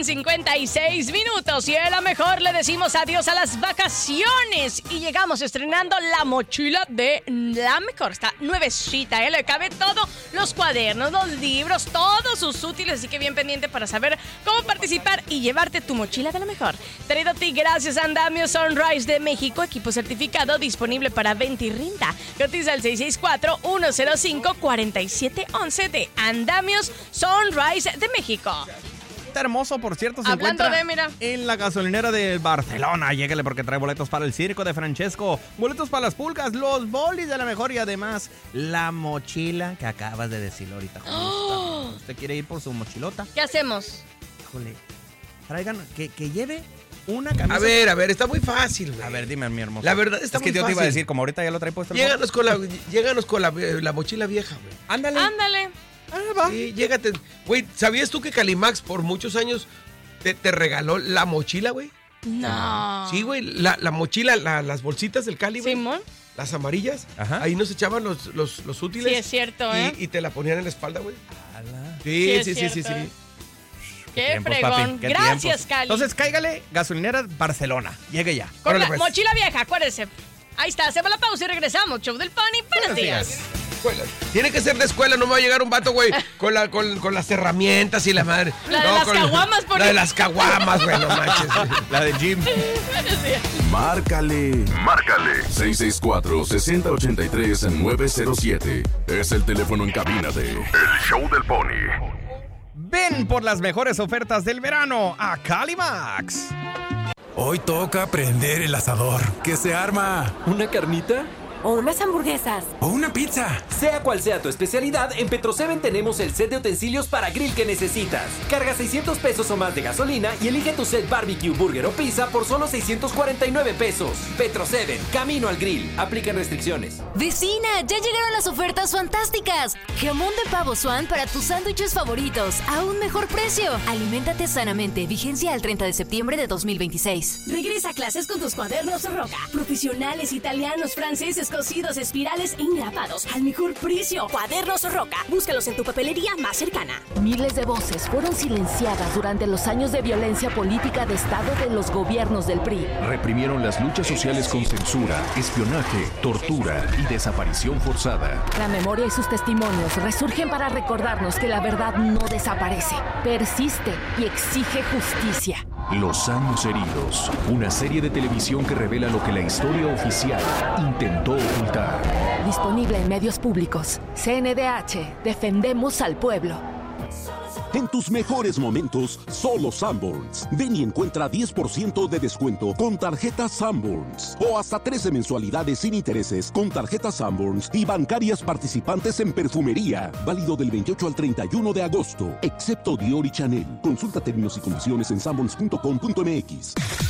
8:56. Y a lo mejor le decimos adiós a las vacaciones. Y llegamos estrenando la mochila de La Mejor. Está nuevecita, le cabe todo, los cuadernos, los libros, todos sus útiles. Así que bien pendiente para saber cómo participar y llevarte tu mochila de La Mejor. Traído a ti gracias a Andamio Sunrise de México. Equipo certificado disponible para venta y renta. Cotiza al 664-105-4711 de Andamios Sunrise de México. Está hermoso, por cierto, se Hablando encuentra de, mira, en la gasolinera de Barcelona. Lléguele porque trae boletos para el circo de Francesco, boletos para las pulgas, los bolis de La Mejor y además la mochila que acabas de decir ahorita. ¡Oh! ¿Usted quiere ir por su mochilota? ¿Qué hacemos? Híjole, traigan, que lleve una camisa. A ver, está muy fácil, güey. A ver, dime, mi hermoso. La verdad está muy fácil. Es que yo te iba a decir, como ahorita ya lo trae puesto. Lléganos con la mochila vieja, güey. Ándale. Va. Sí, llégate. Güey, ¿sabías tú que Calimax por muchos años te regaló la mochila, güey? No. Sí, güey, la mochila, las bolsitas del Cali, güey. Simón. Las amarillas. Ajá. Ahí nos echaban los útiles. Sí, es cierto, y te la ponían en la espalda, güey. Sí, Sí. es cierto. Qué tiempos, fregón. papi, qué Gracias, tiempos. Cali. Entonces, cáigale, gasolinera Barcelona. Llegue ya. Con Órale, la pues. mochila vieja, acuérdense. Ahí está, hacemos la pausa y regresamos. Show del Pony, buenos días. Escuela. Tiene que ser de escuela, no me va a llegar un vato, güey, con las herramientas y la madre. La de las caguamas, por La de las caguamas, güey, no manches. La de Jim. Buenos días. Márcale 664-6083-907. Es el teléfono en cabina de El Show del Pony. Ven por las mejores ofertas del verano a Calimax. Hoy toca prender el asador. ¿Qué se arma? ¿Una carnita? O unas hamburguesas. ¿O una pizza? Sea cual sea tu especialidad, en Petro7 tenemos el set de utensilios para grill que necesitas. Carga 600 pesos o más de gasolina y elige tu set barbecue, burger o pizza por solo 649 pesos. Petro7, camino al grill. Aplican restricciones. Vecina, ya llegaron las ofertas fantásticas. Jamón de pavo Swan para tus sándwiches favoritos a un mejor precio. Aliméntate sanamente. Vigencia al 30 de septiembre de 2026. Regresa a clases con tus cuadernos Roca. Profesionales, italianos, franceses, cosidos, espirales e engrapados al mejor precio. Cuadernos Roca. Búscalos en tu papelería más cercana. Miles de voces fueron silenciadas durante los años de violencia política de Estado de los gobiernos del PRI. Reprimieron las luchas sociales con censura, espionaje, tortura y desaparición forzada. La memoria y sus testimonios resurgen para recordarnos que la verdad no desaparece, persiste y exige justicia. Los años heridos, una serie de televisión que revela lo que la historia oficial intentó ocultar. Disponible en medios públicos. CNDH, defendemos al pueblo. En tus mejores momentos, solo Sanborns. Ven y encuentra 10% de descuento con tarjeta Sanborns. O hasta 13 mensualidades sin intereses con tarjeta Sanborns y bancarias participantes en perfumería. Válido del 28 al 31 de agosto. Excepto Dior y Chanel. Consulta términos y condiciones en sanborns.com.mx.